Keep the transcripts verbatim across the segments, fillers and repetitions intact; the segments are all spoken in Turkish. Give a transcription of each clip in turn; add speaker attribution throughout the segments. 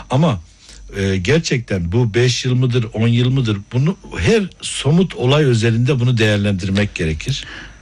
Speaker 1: Ama e, gerçekten bu beş yıl mıdır, on yıl mıdır, bunu her somut olay özelinde bunu değerlendirmek gerekir.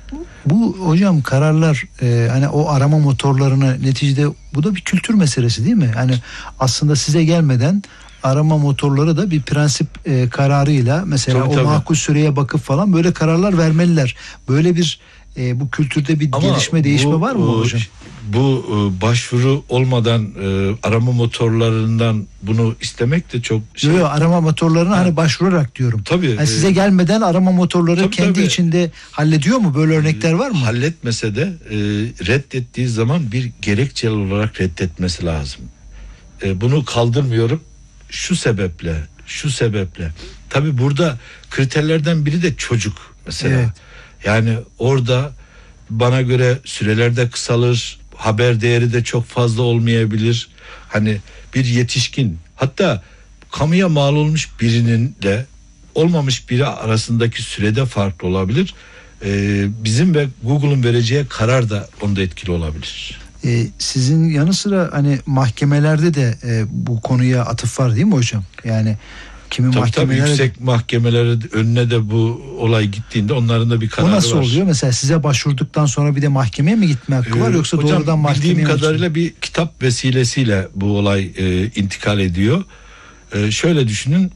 Speaker 2: Bu hocam kararlar e, hani o arama motorlarını neticede bu da bir kültür meselesi değil mi? Hani aslında size gelmeden arama motorları da bir prensip e, kararıyla mesela
Speaker 1: tabii,
Speaker 2: o
Speaker 1: tabii.
Speaker 2: makul süreye bakıp falan böyle kararlar vermeliler. Böyle bir e, bu kültürde bir
Speaker 1: Ama
Speaker 2: gelişme değişme
Speaker 1: bu,
Speaker 2: var mı hocam?
Speaker 1: Bu e, başvuru olmadan e, arama motorlarından bunu istemek de çok şey.
Speaker 2: Yok, arama motorlarına ha. hani başvurarak diyorum.
Speaker 1: Tabii.
Speaker 2: Yani size
Speaker 1: e,
Speaker 2: gelmeden arama motorları
Speaker 1: tabii,
Speaker 2: kendi
Speaker 1: tabii.
Speaker 2: içinde hallediyor mu? Böyle örnekler var mı?
Speaker 1: Halletmese de e, reddettiği zaman bir gerekçeli olarak reddetmesi lazım. E, bunu kaldırmıyorum şu sebeple, şu sebeple. Tabii burada kriterlerden biri de çocuk mesela.
Speaker 2: Evet.
Speaker 1: Yani orada bana göre süreler de kısalır, haber değeri de çok fazla olmayabilir. Hani bir yetişkin, hatta kamuya mal olmuş birinin de olmamış biri arasındaki sürede farklı olabilir. Ee, bizim ve Google'un vereceği karar da onda etkili olabilir.
Speaker 2: Ee, sizin yanı sıra hani mahkemelerde de e, bu konuya atıf var değil mi hocam? Yani kimi
Speaker 1: tabii,
Speaker 2: mahkemelerde...
Speaker 1: tabii yüksek mahkemelere önüne de bu olay gittiğinde onların da bir kararı
Speaker 2: var.
Speaker 1: var.
Speaker 2: O nasıl oluyor? Mesela size başvurduktan sonra bir de mahkemeye mi gitme hakkı var, yoksa
Speaker 1: ee, hocam,
Speaker 2: doğrudan mahkemeye mi?
Speaker 1: Bildiğim kadarıyla bir kitap vesilesiyle bu olay e, intikal ediyor. E, şöyle düşünün,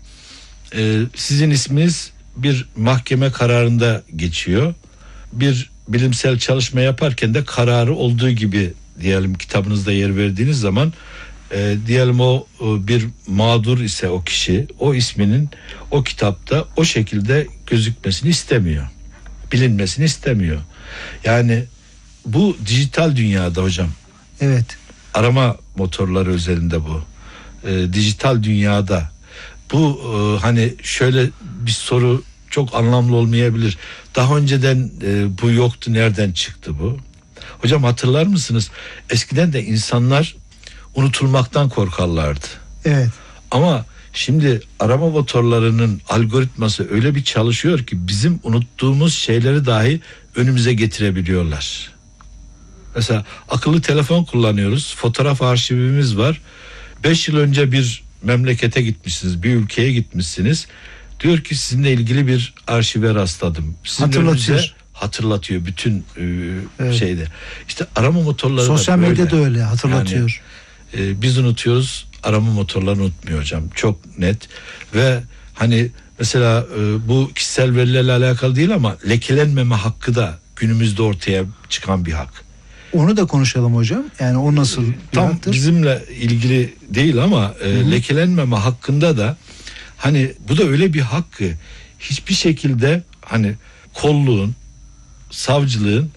Speaker 1: e, sizin isminiz bir mahkeme kararında geçiyor. Bir bilimsel çalışma yaparken de kararı olduğu gibi diyelim kitabınızda yer verdiğiniz zaman e, diyelim o, o bir mağdur ise o kişi, o isminin o kitapta o şekilde gözükmesini istemiyor. Bilinmesini istemiyor. Yani bu dijital dünyada hocam.
Speaker 2: Evet.
Speaker 1: Arama motorları özelinde bu. E, dijital dünyada bu e, hani şöyle bir soru çok anlamlı olmayabilir. Daha önceden e, bu yoktu, nereden çıktı bu? Hocam hatırlar mısınız? Eskiden de insanlar unutulmaktan korkarlardı.
Speaker 2: Evet.
Speaker 1: Ama şimdi arama motorlarının algoritması öyle bir çalışıyor ki bizim unuttuğumuz şeyleri dahi önümüze getirebiliyorlar. Mesela akıllı telefon kullanıyoruz. Fotoğraf arşivimiz var. Beş yıl önce bir memlekete gitmişsiniz, bir ülkeye gitmişsiniz. Diyor ki sizinle ilgili bir arşive rastladım. Sizin
Speaker 2: hatırlatıyor.
Speaker 1: Hatırlatıyor bütün e,
Speaker 2: evet.
Speaker 1: şeyde. İşte arama motorları
Speaker 2: sosyal
Speaker 1: da böyle.
Speaker 2: medyada öyle hatırlatıyor.
Speaker 1: Yani, e, biz unutuyoruz, arama motorları unutmuyor hocam. Çok net. Ve hani mesela e, bu kişisel verilerle alakalı değil ama lekelenmeme hakkı da günümüzde ortaya çıkan bir hak.
Speaker 2: Onu da konuşalım hocam. Yani o nasıl bir
Speaker 1: Tam
Speaker 2: haktır?
Speaker 1: bizimle ilgili değil ama e, lekelenmeme hakkında da hani bu da öyle bir hak ki hiçbir şekilde hani kolluğun, savcılığın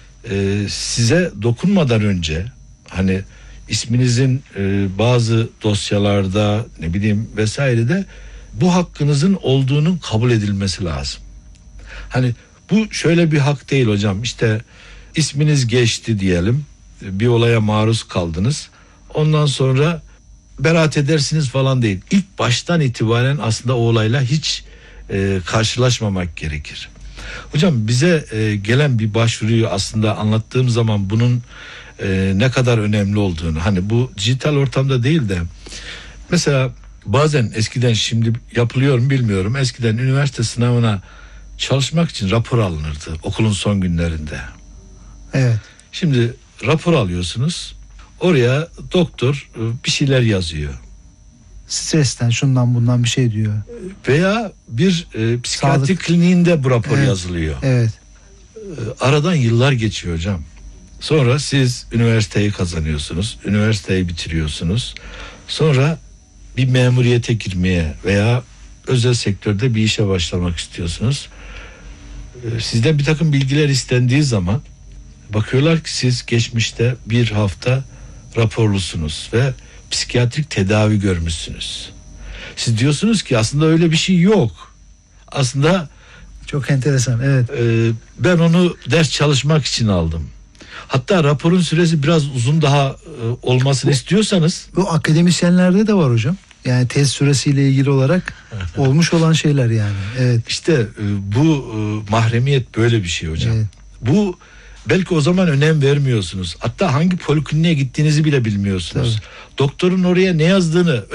Speaker 1: e, size dokunmadan önce hani isminizin e, bazı dosyalarda ne bileyim vesairede bu hakkınızın olduğunun kabul edilmesi lazım. Hani bu şöyle bir hak değil hocam, işte isminiz geçti diyelim, bir olaya maruz kaldınız, ondan sonra beraat edersiniz falan değil. İlk baştan itibaren aslında o olayla hiç e, karşılaşmamak gerekir. Hocam bize e, gelen bir başvuruyu aslında anlattığım zaman bunun e, ne kadar önemli olduğunu, hani bu dijital ortamda değil de mesela bazen eskiden, şimdi yapılıyor mu bilmiyorum, eskiden üniversite sınavına çalışmak için rapor alınırdı okulun son günlerinde.
Speaker 2: Evet.
Speaker 1: Şimdi rapor alıyorsunuz, oraya doktor bir şeyler yazıyor.
Speaker 2: Stresten, şundan bundan bir şey diyor.
Speaker 1: Veya bir e, psikiyatri
Speaker 2: Sağlık
Speaker 1: kliniğinde bu rapor
Speaker 2: evet.
Speaker 1: yazılıyor.
Speaker 2: Evet.
Speaker 1: Aradan yıllar geçiyor hocam. Sonra siz üniversiteyi kazanıyorsunuz, üniversiteyi bitiriyorsunuz. Sonra bir memuriyete girmeye veya özel sektörde bir işe başlamak istiyorsunuz. Sizden bir takım bilgiler istendiği zaman bakıyorlar ki siz geçmişte bir hafta raporlusunuz ve psikiyatrik tedavi görmüşsünüz. Siz diyorsunuz ki aslında öyle bir şey yok. Aslında
Speaker 2: çok enteresan. Evet.
Speaker 1: E, ben onu ders çalışmak için aldım. Hatta raporun süresi biraz uzun daha e, olmasını bu, istiyorsanız.
Speaker 2: Bu akademisyenlerde de var hocam. Yani tez süresiyle ilgili olarak olmuş olan şeyler yani. Evet.
Speaker 1: İşte e, bu e, mahremiyet böyle bir şey hocam.
Speaker 2: Evet.
Speaker 1: Bu belki o zaman önem vermiyorsunuz. Hatta hangi polikliniğe gittiğinizi bile bilmiyorsunuz. Tabii. Doktorun oraya ne yazdığını